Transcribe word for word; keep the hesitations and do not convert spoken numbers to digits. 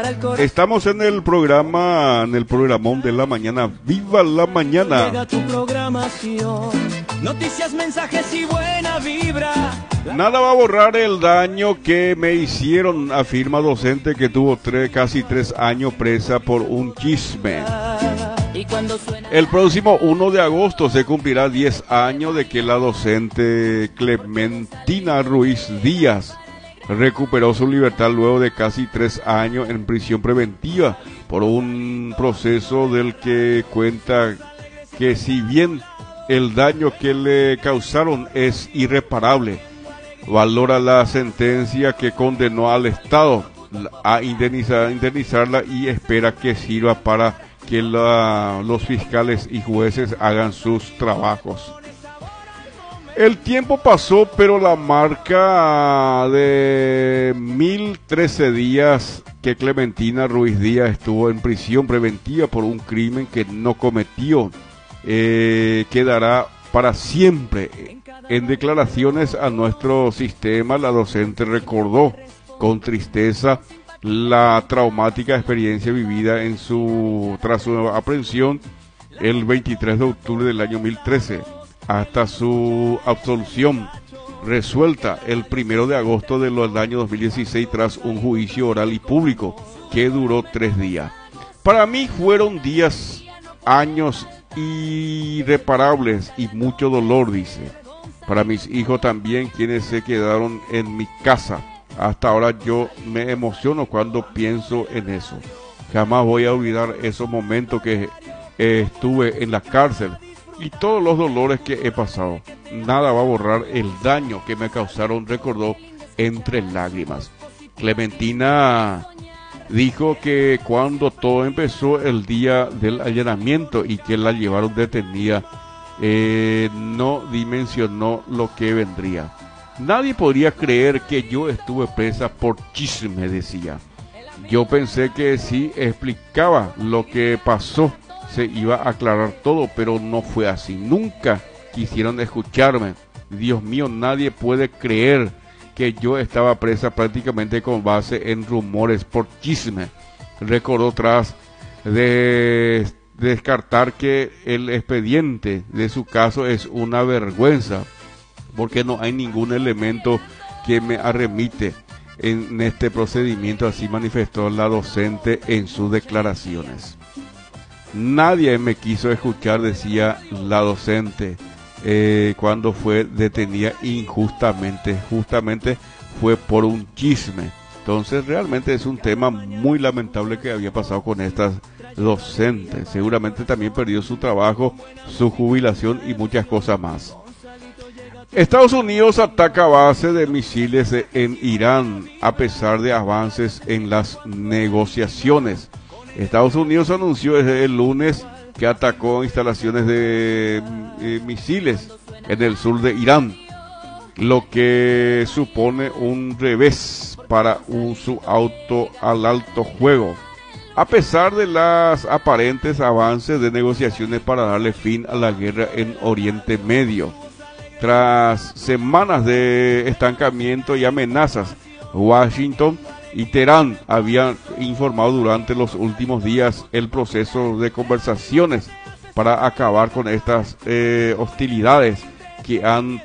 Estamos en el programa, en el programón de la mañana. ¡Viva la mañana! Llega tu programación, noticias, mensajes y buena vibra. Nada va a borrar el daño que me hicieron, afirma docente que tuvo tres, casi tres años presa por un chisme. El próximo uno de agosto se cumplirá diez años de que la docente Clementina Ruiz Díaz recuperó su libertad luego de casi tres años en prisión preventiva por un proceso del que cuenta que si bien el daño que le causaron es irreparable, valora la sentencia que condenó al Estado a indemnizar, indemnizarla y espera que sirva para que la, los fiscales y jueces hagan sus trabajos. El tiempo pasó, pero la marca de mil trece días que Clementina Ruiz Díaz estuvo en prisión preventiva por un crimen que no cometió eh, quedará para siempre. En declaraciones a nuestro sistema, la docente recordó con tristeza la traumática experiencia vivida en su tras su aprehensión el veintitrés de octubre del año mil trece hasta su absolución resuelta el primero de agosto del año dos mil dieciséis tras un juicio oral y público que duró tres días. Para mí fueron días, años irreparables y mucho dolor, dice. Para mis hijos también, quienes se quedaron en mi casa. Hasta ahora yo me emociono cuando pienso en eso. Jamás voy a olvidar esos momentos que eh, estuve en la cárcel y todos los dolores que he pasado. Nada va a borrar el daño que me causaron, recordó entre lágrimas. Clementina dijo que cuando todo empezó el día del allanamiento y que la llevaron detenida, eh, no dimensionó lo que vendría. Nadie podría creer que yo estuve presa por chisme, decía. Yo pensé que si explicaba lo que pasó, se iba a aclarar todo, pero no fue así. Nunca quisieron escucharme. Dios mío, nadie puede creer que yo estaba presa prácticamente con base en rumores por chisme. Recordó tras de descartar que el expediente de su caso es una vergüenza, porque no hay ningún elemento que me arremite en este procedimiento, así manifestó la docente en sus declaraciones. Nadie me quiso escuchar, decía la docente, eh, cuando fue detenida injustamente. Justamente fue por un chisme. Entonces realmente es un tema muy lamentable que había pasado con estas docentes. Seguramente también perdió su trabajo, su jubilación y muchas cosas más. Estados Unidos ataca base de misiles en Irán a pesar de avances en las negociaciones. Estados Unidos anunció desde el lunes que atacó instalaciones de eh, misiles en el sur de Irán, lo que supone un revés para un, su auto al alto juego. A pesar de los aparentes avances de negociaciones para darle fin a la guerra en Oriente Medio. Tras semanas de estancamiento y amenazas, Washington y Teherán habían informado durante los últimos días el proceso de conversaciones para acabar con estas eh, hostilidades que han